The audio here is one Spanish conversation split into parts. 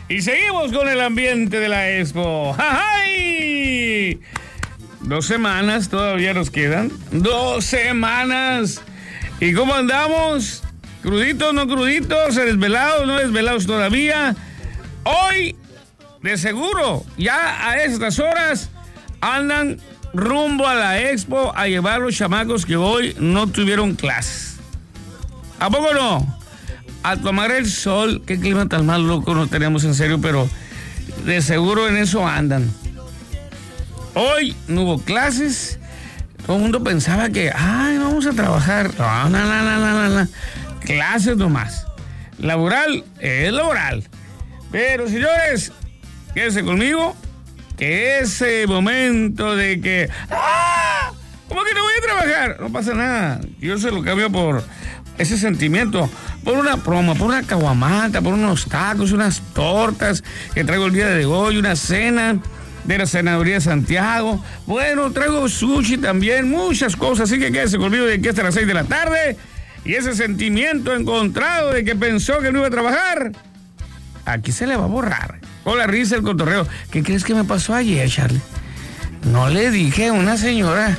Y seguimos con el ambiente de la expo. ¡Ay! 2 semanas todavía nos quedan. 2 semanas. ¿Y cómo andamos? ¿Cruditos, no cruditos? ¿Desvelados, no desvelados todavía? Hoy, de seguro, ya a estas horas, andan rumbo a la expo a llevar los chamacos que hoy no tuvieron clases. ¿A poco no? A tomar el sol. Qué clima tan mal loco no tenemos, en serio, pero de seguro en eso andan. Hoy no hubo clases. Todo el mundo pensaba que, vamos a trabajar. No. Clases nomás. Laboral es laboral. Pero, señores, quédense conmigo, que ese momento de que, ¿cómo que no voy a trabajar? No pasa nada. Yo se lo cambio por ese sentimiento, por una promo, por una caguamata, por unos tacos, unas tortas que traigo el día de hoy, una cena de la Senaduría de Santiago. Bueno, traigo sushi también, muchas cosas, así que quédese conmigo de aquí hasta las 6 de la tarde. Y ese sentimiento encontrado de que pensó que no iba a trabajar, aquí se le va a borrar. Con la risa, el cotorreo. ¿Qué crees que me pasó ayer, Charlie? No le dije a una señora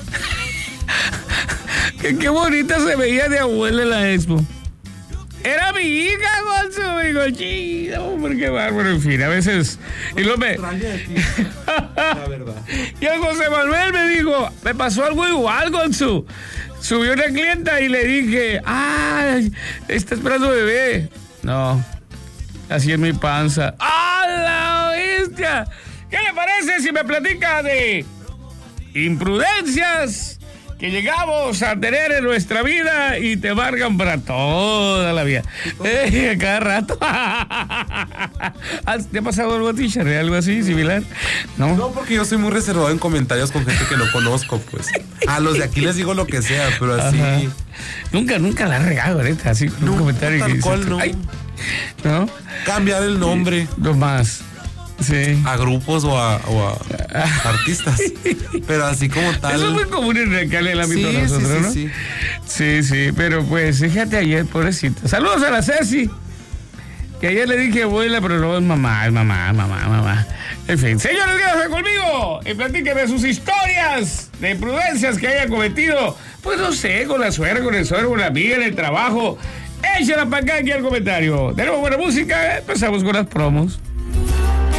que qué bonita se veía de abuela en la expo. Era mi hija, Gonzo. Me digo, chido, hombre, qué bárbaro. En fin, a veces. Y lo me. La verdad. Y el José Manuel me dijo, me pasó algo igual, Gonzo. Subió una clienta y le dije, está esperando bebé. No, así es mi panza. ¡Ah, la bestia! ¿Qué le parece si me platica de imprudencias que llegamos a tener en nuestra vida y te marcan para toda la vida? Cada rato. ¿Te ha pasado algo a ti, Charlie? ¿Algo así, similar? No, porque yo soy muy reservado en comentarios con gente que no conozco, pues. A los de aquí les digo lo que sea, pero así. Ajá. Nunca la he regado, ahorita, así con un comentario tal que dice, cual, no. ¿no? Cambiar el nombre. No más. Sí. A grupos o a artistas. Pero así como tal. Eso es muy común en el ámbito de nosotros, ¿no? Sí, pero pues fíjate ayer, pobrecita. Saludos a la Ceci, que ayer le dije abuela, pero no es mamá. En fin, señores, quédense conmigo y platíquenme sus historias de imprudencias que haya cometido. Pues no sé, con la suegra, con el suegro, con la amiga, en el trabajo. Échala para acá aquí al comentario. Tenemos buena música, empezamos con las promos.